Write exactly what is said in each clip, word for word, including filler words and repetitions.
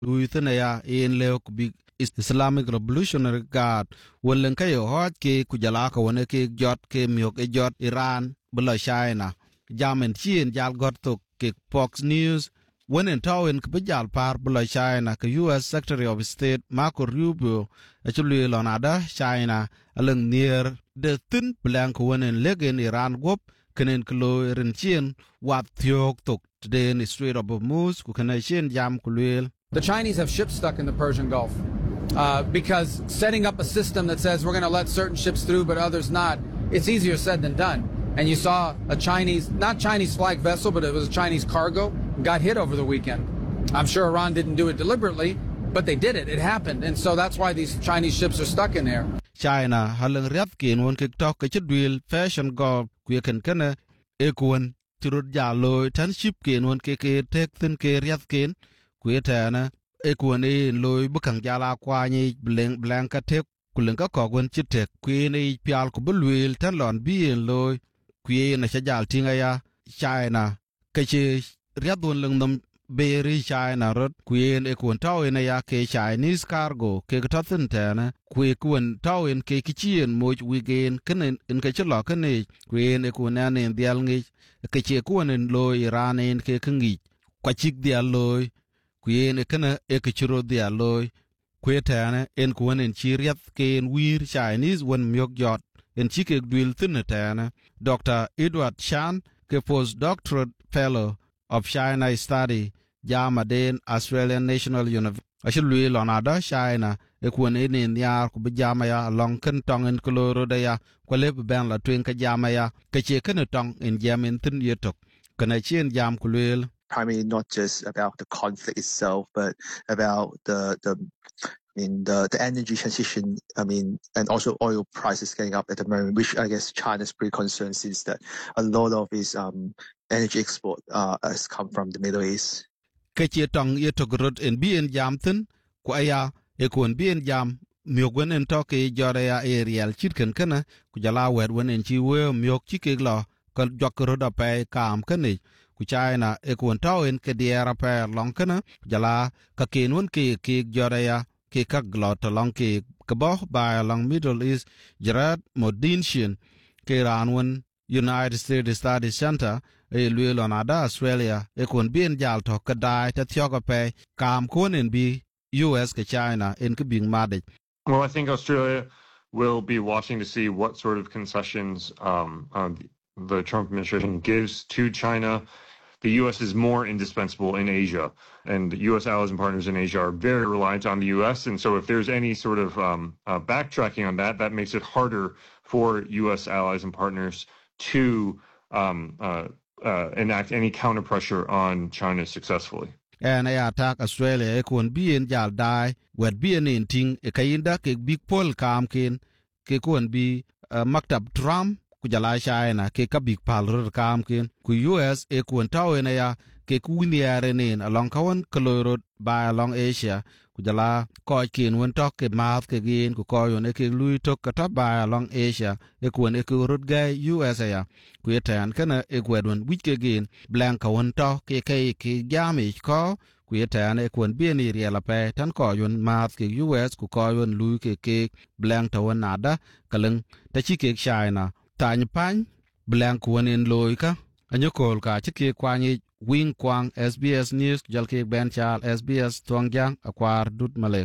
Luithanaya in leo big Islamic Revolutionary Guard welen kayo hot ke kujala ka wone ke jot ke miok e jot Iran bula China jamen chien jal got to ke Fox News wenen tawen ke jal par bula China ke U S Secretary of State Marco Rubio actually lonada China along near the thin blank wenen legen Iran gop kenen klo ren chien wat thiok tok today in the Strait of Hormuz ku kana chien jam kulwel. The Chinese have ships stuck in the Persian Gulf uh, because setting up a system that says we're going to let certain ships through but others not, it's easier said than done. And you saw a Chinese, not Chinese flag vessel, but it was a Chinese cargo, got hit over the weekend. I'm sure Iran didn't do it deliberately, but they did it. It happened. And so that's why these Chinese ships are stuck in there. China halang riat kin won kik tok ke chudwil fashion go kwiken kana ekun turut jalo tan ship kin won ke ke tek tin ke riat kin kwetana ekun e loy bukang jala kwa ni bleng blanka tek kulen ka ko gon chitek kwin e pial ko bulwil tan lon bien loy kwi na chajal tinga ya China ke chi riat won leng nom beri China rot kwin ekun taw ina ya ke Chinese cargo ke tathin tana kwi kun taw in ke kichien moj wigen kenen in ke chlo kene kwin ekun an in dial ngi ke che kun in loy Iran in ke kngi kwa chik dial loy kwien kana ekchuro dia loy kwetana en kuan en chiriat ken wir Chinese won myok jot en chike dwil thinatana Doctor Edward Chan ke postdoctorate fellow of China study Jamaden Australian National University ashulwi lonada China ekuan en yar ku bijamaya long kan tong en koloro daya kwale ben la twen ka jamaya ke che kan tong en jamen tin yetok kana chen jam kulwel primarily not just about the conflict itself, but about the the I mean the, the energy transition. I mean, and also oil prices getting up at the moment, which I guess China's pretty concerned since that a lot of its um energy export uh has come from the Middle East. Kache tong ye togrot en bien jamten ku aya e kon bien jam myogwen en toke jore ya aerial chitken kana ku jala wed wen en chi we myok chike glo kan jokro da pe kam kane ku China e kon taw en ke diera pe long kana jala ka ken won ke ke jore ya ke ka glo to long ke kabo ba long Middle East Gerard Modinshin ke ran won United States Study Center e lwe lonada Australia e kon bien jal to kadai ta thyoga pe kam kon en bi U S ke China in ke bing made. Well, I think Australia will be watching to see what sort of concessions um, uh, the Trump administration gives to China. The U S is more indispensable in Asia, and U S allies and partners in Asia are very reliant on the U S. And so if there's any sort of um, uh, backtracking on that, that makes it harder for U S allies and partners to um, uh, uh, enact any counter pressure on China successfully. And I attack Australia e kon bien jal dai wet bien in ting e kayinda ke big pol kam ken ke kon bi uh, maktab Trump ku jala China ke ka big pal rur kam ken ku U S e kon taw na ya ke ku niare nen along kawan kolorot by along Asia ku jala ko ken won tok ke math ke gen ku ko yon e ke lui tok ka ta by along Asia e kon e ku rut ga U S ya ku etan kana e gwedon wich ke gen blank won to ke ke ke jami ko ku etan e kon bien ni riela pe tan ko yon math ke U S ku ko yon lui ke ke blank to nada kaleng ta chi ke China tany pan blank won in loika anyokol ka chi ke kwani wing kwang S B S News jalke ben chal S B S Twangyang akwar dut malek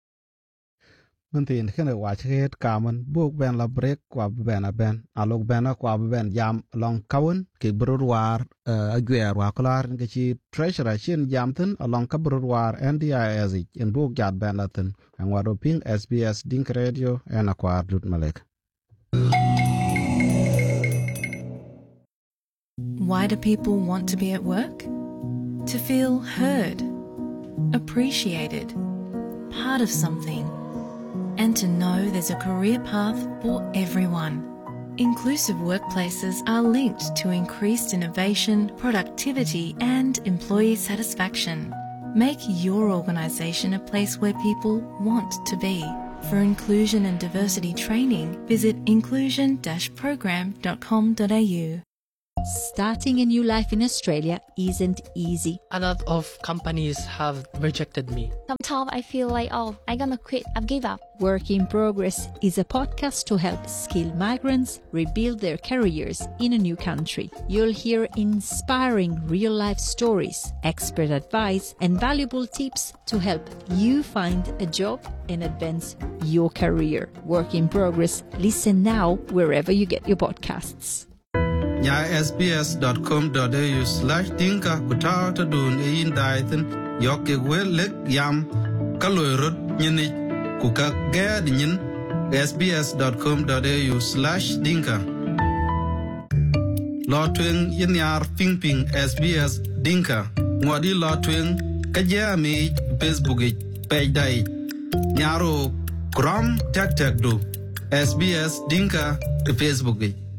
Mantin kene wachet kaman buk ben la break kwa ben a ben alok ben a kwa ben jam long kawun ke brurwar a gwer wa klar ke chi treasurer chin jamten along ka brurwar N D I S in buk jat ben laten ang waro ping S B S Dink Radio en akwar dut malek. Why do people want to be at work? To feel heard, appreciated, part of something, and to know there's a career path for everyone. Inclusive workplaces are linked to increased innovation, productivity, and employee satisfaction. Make your organisation a place where people want to be. For inclusion and diversity training, visit inclusion dash program dot com dot a u. Starting a new life in Australia isn't easy. A lot of companies have rejected me. Sometimes I feel like, oh, I'm gonna quit, I've give up. Work in Progress is a podcast to help skilled migrants rebuild their careers in a new country. You'll hear inspiring real-life stories, expert advice, and valuable tips to help you find a job and advance your career. Work in Progress. Listen now wherever you get your podcasts. Nya s b s dot com dot a u slash dinka kutata dun e in daiten yoke welek yam kalorot nyini kuka gad nyin s b s dot com dot a u slash dinka lotwen yin yar ping ping S B S dinka ngodi lotwen kajami Facebook page dai nyaro krom tak tak do S B S dinka Facebook.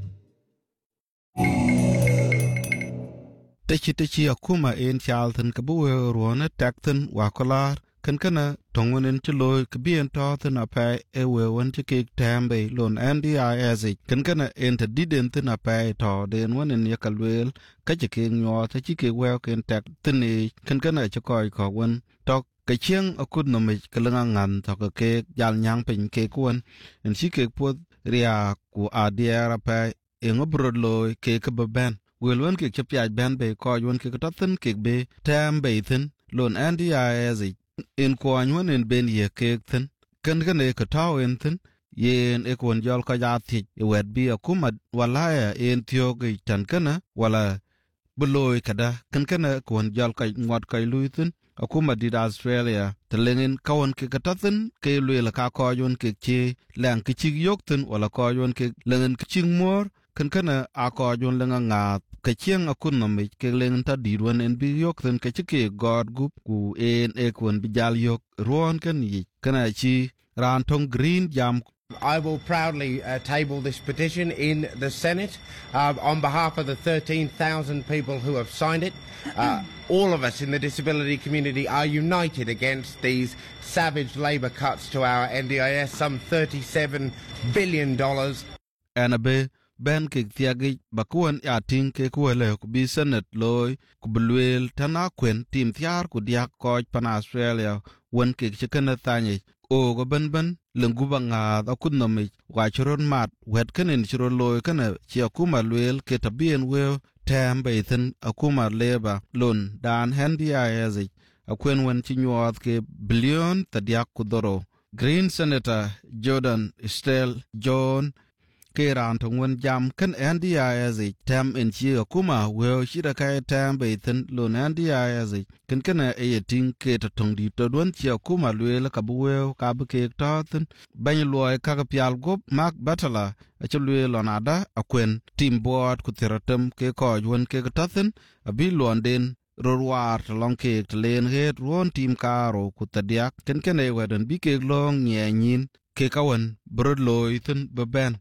Techi techi akuma en chalten kabuwe ruona takten wakolar kankana tongonen chilo kabien tothen apai ewe wanche kek tambe lon N D I S kankana enta didenten apai to den wanen yakalwel kache kek nyo tachi kek weo ken takten e kankana chakoi kogwan tok kachieng akud nomich kalangangan toka kek jal nyang pin kek wan en si kek pod ria ku adiara apai engobrod loy kek baben Wilwan kek chapiaj ban be ko yun kek tathen kek be tam be thin lon N D I S in kwanywan in ben ye kek thin kan kan e kataw en thin yen e kon jol ka jathi wet bi akuma walaya en thio ge tan kana wala beloy kada kan kan kon jol ka ngot ka lui thin akuma did Australia telengin kawon kek tathen ke luela ka ko yun kek che lang kichig yok thin wala ko yun kek lengen kiching mor kan kana ako yun lenga nga kachieng akun nomich ke lengen ta dirwan en bi yok thin kachike god gup ku en ekwan bijal yok ruon kan yi kana chi ran tong green jam. I will proudly uh, table this petition in the Senate uh, on behalf of the thirteen thousand people who have signed it. Uh, all of us in the disability community are united against these savage labour cuts to our N D I S, some thirty-seven billion dollars. Anabe ben kek tiagi bakuan ya ting ke kuele ku bi Senate loy ku bulwel tana kwen tim tiar ku diak koj pan Australia wen kek chikana tanye o go ben ben lenguba nga da kunnomich wa churon mat wet kenen churo loy kana chi akuma lwel ke tabien we tam baithen akuma leba lon dan handi ayazi akwen wen chinyuat ke billion tadiak kudoro. Green Senator Jordan Estelle John Keran tongwen jam kan N D I S tam en chi akuma we shira kai tam baithen lon N D I S kan kana ayating ke tong di to don chi akuma lwel ka buwe ka buke taten ban loy ka pial gop Mark Batala achulwe lonada akwen team board ku teratem ke ko won ke taten abi londen rorwar long ke len het ron team karo ku tadiak kan kana wedon bi ke long nyenyin ke kawan brod loy ten beben.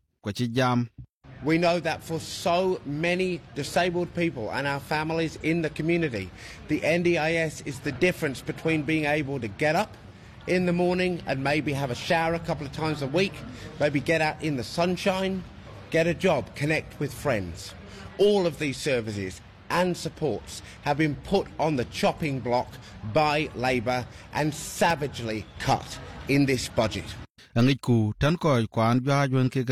We know that for so many disabled people and our families in the community, the N D I S is the difference between being able to get up in the morning and maybe have a shower a couple of times a week, maybe get out in the sunshine, get a job, connect with friends. All of these services and supports have been put on the chopping block by Labor and savagely cut in this budget. Angiku tan ko kwan ja yuen ke